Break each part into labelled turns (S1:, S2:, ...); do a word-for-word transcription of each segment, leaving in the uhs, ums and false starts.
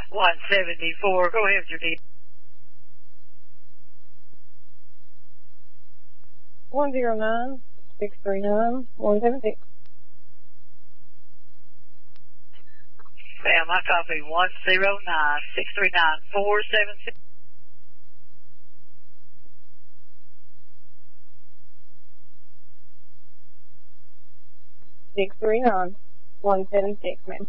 S1: one seventy-four. Go ahead with your deal.
S2: one zero nine, six three nine, one seven six.
S1: Ma'am, I copy one zero nine, six three nine, four seven six.
S2: six three nine, one seven six, ma'am.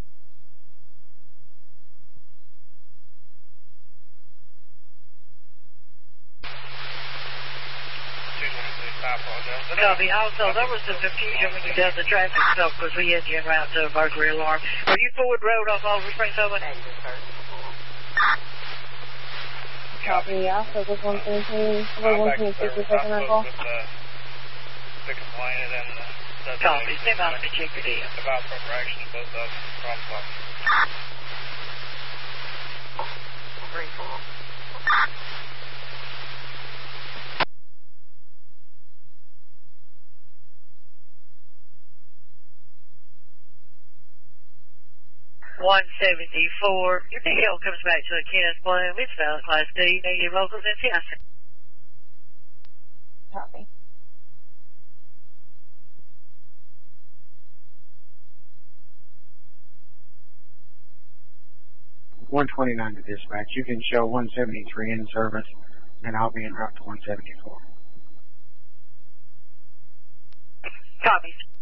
S1: Copy. Also, there was some confusion when you done the traffic stop because we had you en route to a burglary alarm. Are you Ford Road off Oliver Springs Open?
S2: Copy, yeah. So this one twenty-two, one twenty-six is taking that call.
S3: The complainant and the...
S1: Copy. Stand by to check your deal.
S3: About proper action of both of them. Problem clock.
S1: Three, four. one seventy-four. Your deal comes back to a Kenneth Bloom. It's valid class D. Native locals in Fiesta.
S2: Copy.
S4: one twenty-nine to dispatch. You can show one seventy-three in service, and I'll be en route to one seventy-four.
S1: Copy.